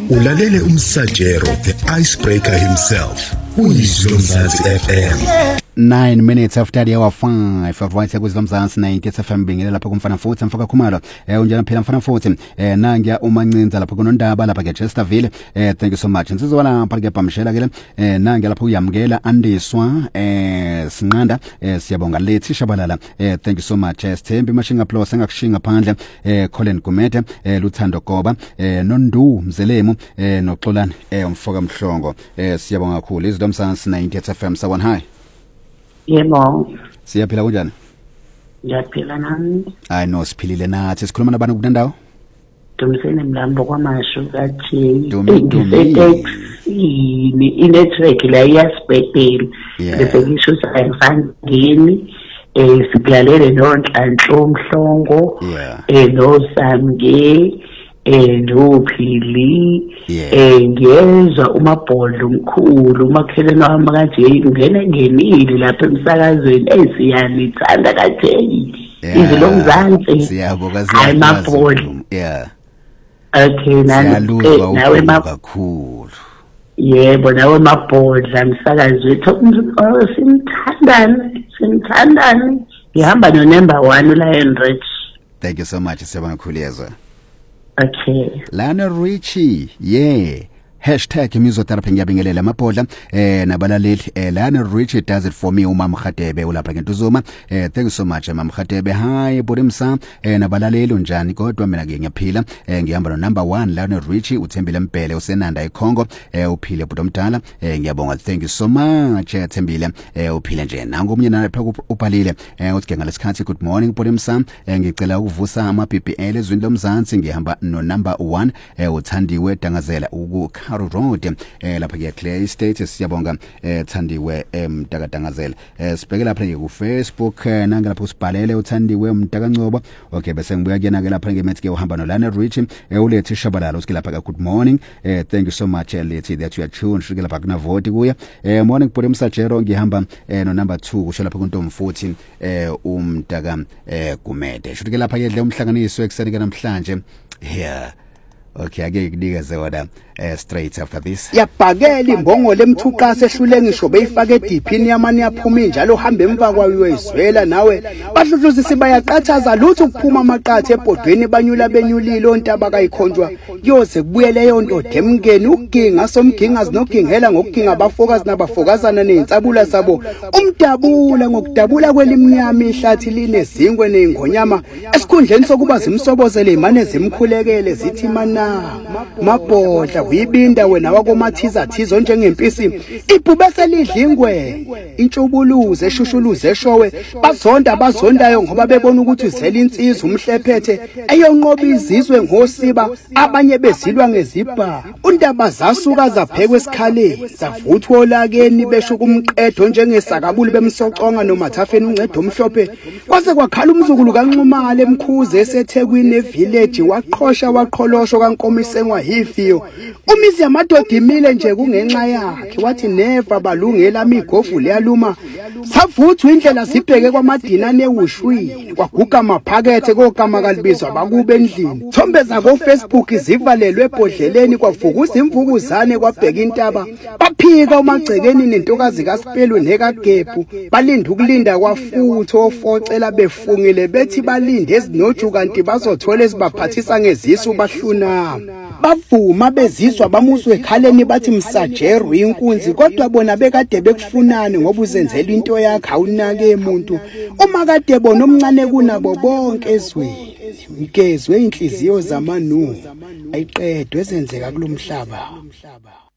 Ulalele umsajero, the icebreaker himself. Uyizwa Mzansi FM. 9 minutes after the hour 5 right kuzilo Mzansi 90 FM bingelela lapha kumfana futhi mfaka khumalo unjana phela mfana futhi nangya umancinza lapha kunondaba lapha ke Chesterville thank you so much nsizwa lapha ke pamshela ke nangya lapha uyamukela andiswa sinqanda siyabonga lethi shabalala thank you so much Sithembi Mashinga Plus engakushinga phandle Colin Gumede Luthando Goba Nondu Mzelemu noXolani umfoka Mhlongo siyabonga kakhulu izilo Mzansi 90 FM sawan hi. Yebo. Siyaphila kunjani? Ngiyaphila nami. Hayi no siphilile nathi sikhuluma nabantu kunandawo? Dumisene Mlambo kwaMashu kathi network la iyasibhedela bese ngisho sayifangeni sigalela noNhlanhla uMhlongo noSamge noPhili ngiyezwa umabhodlo omkhulu umakhelwane wami kanje ngenile lapha emsakazweni esiyanithanda katheni izilo Mzansi siyabonga hayi mabhodlo okay nawe kakhulu yebo nawe mabhodla msakazi wethu simthandani ngihamba no number 1 uLion Rich. Thank you so much siyabonga kakhulu yezwa. Okay. Lionel Richie, yeah. #imizotherapy ngiyabingelela amabhodla nabalaleli Lionel Richie does it for me umama Mkhadebe ulapha ngeNtuzuma thank you so much mama Mkhadebe hi Bodimsa nabalaleli unjani kodwa mina ngiyaphila ngihamba no number 1 Lionel Richie uThembile Mbele usenanda eKhongo uphile budomdala ngiyabonga thank you so much Thembile uphile nje nangu umnye lapha ubhalile uthi ngalesikhathi good morning Bodimsa ngicela ukuvusa ama BBL ezweni loMzansi ngihamba no number 1 uThandiwe Dangazela Haru Road lapha ke Clay Estate siyabonga Thandiwe Mtakadangazela sibheke lapha ke ku Facebook nanga lapha usibhalele uThandiwe Mtakangcobo okay bese ngibuya kuyena ke lapha ngemethi ke uhamba no Lionel Richie ulethi shabalala uske lapha ka good morning thank you so much Lethi that you are tuned shike lapha kuna vote kuya morning Bode Msajero ngihamba no number 2 kusho lapha kuntombi futhi umntaka Gumede shike lapha ke dle umhlanganiso ekseni ke namhlanje here okay ake kunikeze wona straight after this yabhakela imbongo lemthuqa sehlule ngisho beyifake ediphini yamani yaphuma njalo uhamba emva kwayo izwela nawe bahluhluzisi bayaqathaza lutho ukuphuma amaqathe ebhodweni banyula benyulile ontaba kayikhonjwa yoze kubuyele yonto demngeni uginga somgingazi nogingela ngokuginga abafokazi nabafokazana nezinsabula sabo umdabula ngokudabula kwelimnyama ihlathi linezingwe nezingonyama esikhundleni sokuba zimsobozele imane zimkhulekele zithi mana mabhodla uyibinda wena wakomathiza thizo njengempisi ibhubese lidlingwe intshubuluze eshushuluze eshowe bazondayo ngoba bebona ukuthi uzela insizwa umhlephethe eyonqoba izizwe ngosiba abanye bezilwa ngezibha undaba zasuka zaphekwe esikhaleni zavuthwa olakeni besho kumqedho njengesakabuli bemsoconga nomathafeni uncedo omhlophe kwase kwakhala umzukulu kaNxumalo emkhuze eseThekwini evillage waqholosho kankomisengwa hifiyo umizi yamadoda imile nje kungenxa yakhe wathi never balungela migofu leyaluma savuthwa indlela sibheke kwamadina newushwini kwaguga amaphakethe kokama kalibizwa bakube endlini thombe zako Facebook zivalelwe ebhodleleni kwavukuza imvukuzane kwabheka intaba baphika umagcekeni nentokazi kaSipelu nekaGebhu balinda ukulinda kwafutho ofocela befungile bethi balinde ezinoju kanti bazothola ezibaphathisa ngezisu bahluna bavuma bezizwa bamuzwe ekhaleni bathi Msajero inkunzi kodwa bona bekade bekufunani ngoba uzenzela into yakhe awunake umuntu uma kade bona omncane kunabo bonke ezweni mkezwe inhliziyo zamanu ayiqedwe ezenzeka kulomhlaba